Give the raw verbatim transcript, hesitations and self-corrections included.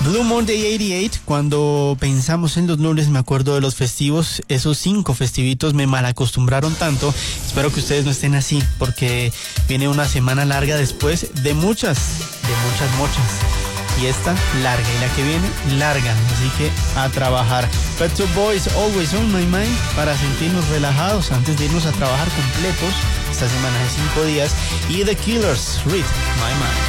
Blue Monday ochenta y ocho, cuando pensamos en los lunes me acuerdo de los festivos, esos cinco festivitos me malacostumbraron tanto. Espero que ustedes no estén así, porque viene una semana larga después de muchas, de muchas mochas. Y esta larga, y la que viene larga, así que a trabajar. Pet Shop Boys, Always on My Mind, para sentirnos relajados antes de irnos a trabajar completos esta semana de cinco días. Y The Killers, Read My Mind.